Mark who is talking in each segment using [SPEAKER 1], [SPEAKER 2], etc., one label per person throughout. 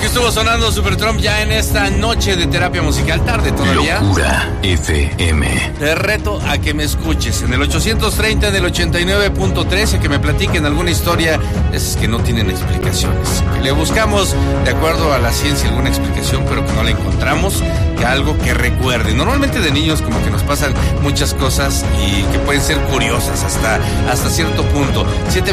[SPEAKER 1] Aquí estuvo sonando Supertramp ya en esta noche de terapia musical, tarde todavía.
[SPEAKER 2] Locura FM.
[SPEAKER 1] Te reto a que me escuches en el 830, en el 89.3, y que me platiquen alguna historia esas que no tienen explicaciones. Que le buscamos, de acuerdo a la ciencia, alguna explicación, pero que no la encontramos, que algo que recuerde. Normalmente de niños como que nos pasan muchas cosas y que pueden ser curiosas hasta cierto punto.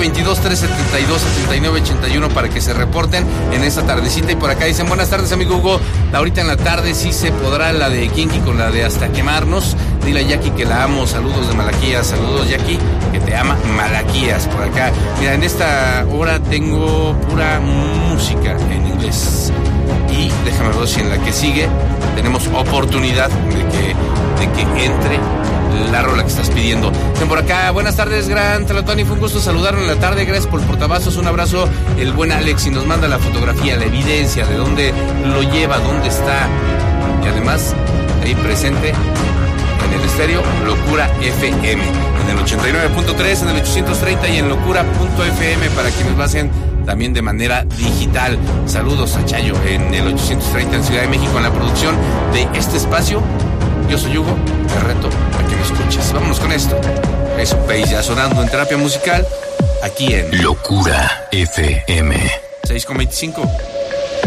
[SPEAKER 1] 722-372-7981 para que se reporten en esa tardecita. Y por acá dicen, buenas tardes, amigo Hugo. Ahorita en la tarde sí se podrá la de Kinky con la de Hasta Quemarnos. Dile a Jackie que la amo. Saludos de Malaquías. Saludos, Jackie, que te ama Malaquías por acá. Mira, en esta hora tengo pura música en inglés. Y déjame ver si en la que sigue tenemos oportunidad de que entre la rola que estás pidiendo. Ven por acá, buenas tardes, Gran Tlatoni, fue un gusto saludarlo en la tarde, gracias por el portavasos, un abrazo, el buen Alex, y nos manda la fotografía, la evidencia de dónde lo lleva, dónde está, y además ahí presente en el estéreo Locura FM, en el 89.3, en el 830 y en locura.fm para quienes lo hacen también de manera digital. Saludos a Chayo en el 830 en Ciudad de México en la producción de este espacio. Yo soy Hugo, te reto a que me escuches. Vámonos con esto. Eso, Pace ya sonando en terapia musical aquí en
[SPEAKER 2] Locura FM
[SPEAKER 1] 6.25.